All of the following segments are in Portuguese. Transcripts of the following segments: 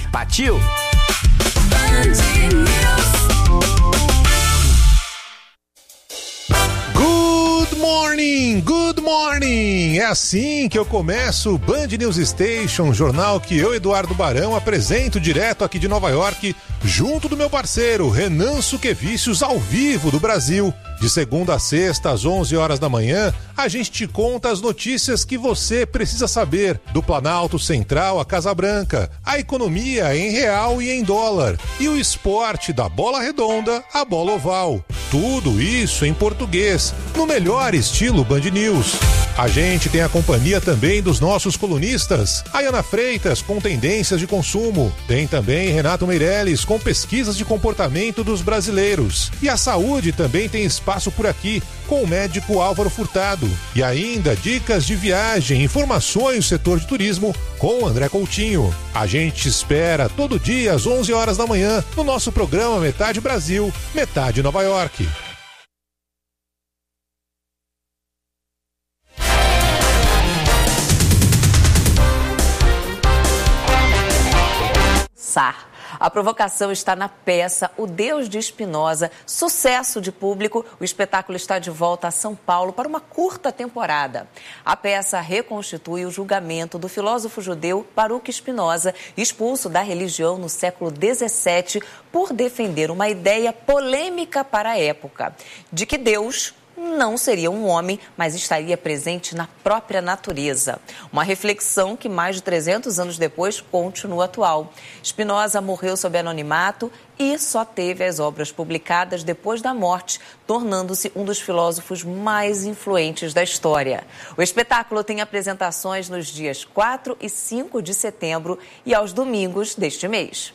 Partiu! Good morning! É assim que eu começo o Band News Station, jornal que eu, Eduardo Barão, apresento direto aqui de Nova York, junto do meu parceiro Renan Suquevicius, ao vivo do Brasil. De segunda a sexta, às 11 horas da manhã, a gente te conta as notícias que você precisa saber do Planalto Central à Casa Branca, a economia em real e em dólar, e o esporte da bola redonda à bola oval. Tudo isso em português, no melhor estilo Band News. A gente tem a companhia também dos nossos colunistas, Ayana Freitas com tendências de consumo, tem também Renato Meirelles com pesquisas de comportamento dos brasileiros, e a saúde também tem espaço por aqui, com o médico Álvaro Furtado, e ainda dicas de viagem, informações do setor de turismo com André Coutinho. A gente espera todo dia às 11 horas da manhã no nosso programa Metade Brasil, Metade Nova York. A provocação está na peça O Deus de Spinoza, sucesso de público. O espetáculo está de volta a São Paulo para uma curta temporada. A peça reconstitui o julgamento do filósofo judeu Baruch Spinoza, expulso da religião no século XVII por defender uma ideia polêmica para a época, de que Deus não seria um homem, mas estaria presente na própria natureza. Uma reflexão que mais de 300 anos depois continua atual. Spinoza morreu sob anonimato e só teve as obras publicadas depois da morte, tornando-se um dos filósofos mais influentes da história. O espetáculo tem apresentações nos dias 4 e 5 de setembro e aos domingos deste mês.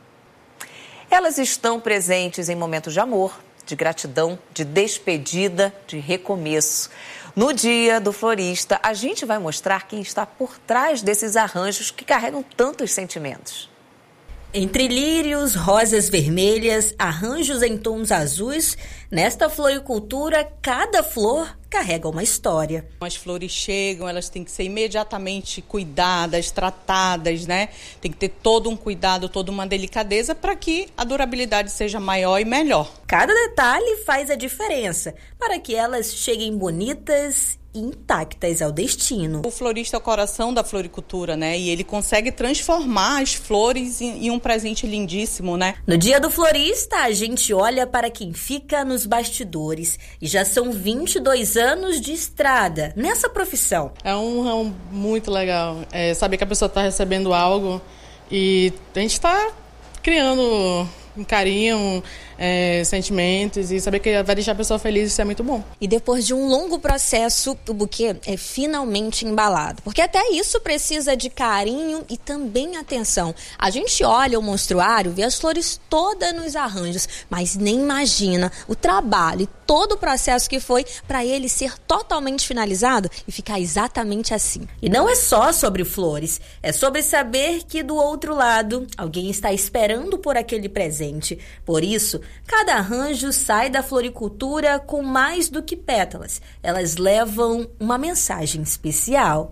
Elas estão presentes em momentos de amor, de gratidão, de despedida, de recomeço. No Dia do Florista, a gente vai mostrar quem está por trás desses arranjos que carregam tantos sentimentos. Entre lírios, rosas vermelhas, arranjos em tons azuis, nesta floricultura, cada flor carrega uma história. As flores chegam, elas têm que ser imediatamente cuidadas, tratadas, né? Tem que ter todo um cuidado, toda uma delicadeza para que a durabilidade seja maior e melhor. Cada detalhe faz a diferença para que elas cheguem bonitas e intactas ao destino. O florista é o coração da floricultura, né? E ele consegue transformar as flores em um presente lindíssimo, né? No Dia do Florista, a gente olha para quem fica nos bastidores. E já são 22 anos de estrada nessa profissão. É muito legal. Saber que a pessoa está recebendo algo e a gente está criando um carinho, sentimentos, e saber que vai deixar a pessoa feliz, isso é muito bom. E depois de um longo processo, o buquê é finalmente embalado, porque até isso precisa de carinho e também atenção. A gente olha o monstruário, vê as flores todas nos arranjos, mas nem imagina o trabalho e todo o processo que foi para ele ser totalmente finalizado e ficar exatamente assim. E não é só sobre flores, é sobre saber que do outro lado alguém está esperando por aquele presente. Por isso, cada arranjo sai da floricultura com mais do que pétalas. Elas levam uma mensagem especial.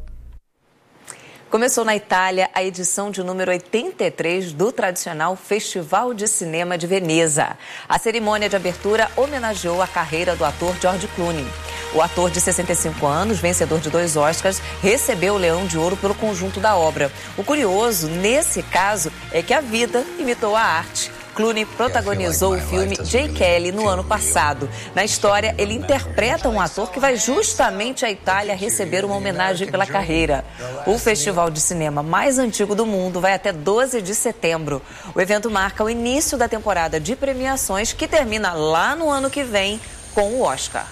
Começou na Itália a edição de número 83 do tradicional Festival de Cinema de Veneza. A cerimônia de abertura homenageou a carreira do ator George Clooney. O ator de 65 anos, vencedor de 2 Oscars, recebeu o Leão de Ouro pelo conjunto da obra. O curioso, nesse caso, é que a vida imitou a arte. Clooney protagonizou o filme Jay Kelly no ano passado. Na história, ele interpreta um ator que vai justamente à Itália receber uma homenagem pela carreira. O festival de cinema mais antigo do mundo vai até 12 de setembro. O evento marca o início da temporada de premiações que termina lá no ano que vem com o Oscar.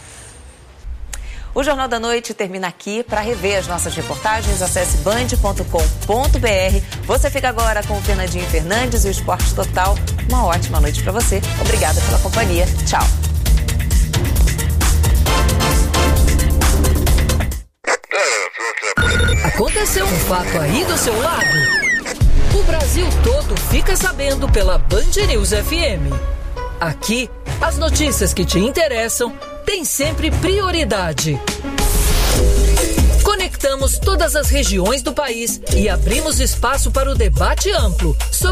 O Jornal da Noite termina aqui. Para rever as nossas reportagens, acesse band.com.br. Você fica agora com o Fernandinho Fernandes e o Esporte Total. Uma ótima noite para você. Obrigada pela companhia. Tchau. Aconteceu um fato aí do seu lado? O Brasil todo fica sabendo pela Band News FM. Aqui, as notícias que te interessam têm sempre prioridade. Conectamos todas as regiões do país e abrimos espaço para o debate amplo sobre